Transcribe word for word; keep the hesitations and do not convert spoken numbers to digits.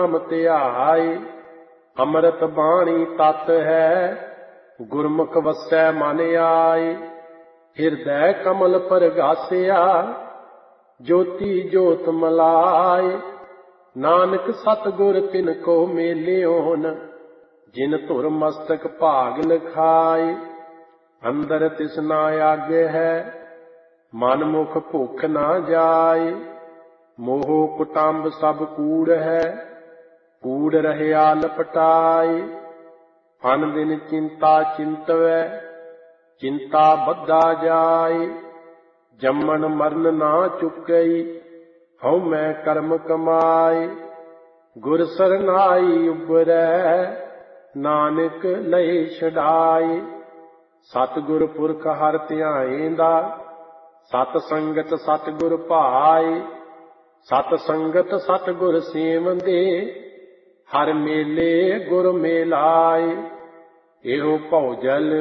ਨਾਮ ਧਿਆਏ। ਅੰਮ੍ਰਿਤ ਬਾਣੀ ਤਤ ਹੈ, ਗੁਰਮੁਖ ਵਸੈ ਮਨ ਆਏ। ਹਿਰਦੈ ਕਮਲ ਪਰਗਾਸਿਆ, ਜੋਤੀ ਜੋਤ ਮਲਾਏ। ਨਾਨਕ ਸਤਿਗੁਰ ਤਿਨ ਕੋ ਮੇਲਿਓਨ, ਜਿਨ ਧੁਰ ਮਸਤਕ ਭਾਗ ਲਿਖਾਏ। ਅੰਦਰ ਤਿਸਨਾ ਆਗੇ ਹੈ, ਮਨ ਮੁਖ ਭੁੱਖ ਨਾ ਜਾਏ। ਮੋਹ ਕੁਟੰਬ ਸਭ ਕੂੜ ਹੈ, ਕੂੜ ਰਹਿਆ ਲਪਟਾਏ। ਅਨ ਦਿਨ ਚਿੰਤਾ ਚਿੰਤਵੈ, ਚਿੰਤਾ ਬੱਧਾ ਜਾਏ। ਜੰਮਣ ਮਰਨ ਨਾ ਚੁੱਕਈ, ਹਉ ਮੈਂ ਕਰਮ ਕਮਾਏ। ਗੁਰ ਸਰਨਾਈ ਉਬਰੈ, ਨਾਨਕ ਲਏ ਛਡਾਏ। ਸਤਿਗੁਰ ਪੁਰਖ ਹਰਿ ਧਿਆਏਂਦਾ, ਸਤ ਸੰਗਤ ਸਤਿਗੁਰ ਭਾਏ। ਸਤ ਸੰਗਤ ਸਤਿਗੁਰ ਸੇਵੰਦੇ, ਹਰਿ ਮੇਲੇ ਗੁਰ ਮੇਲਾਏ। ਇਹੋ ਭਉ ਜਲ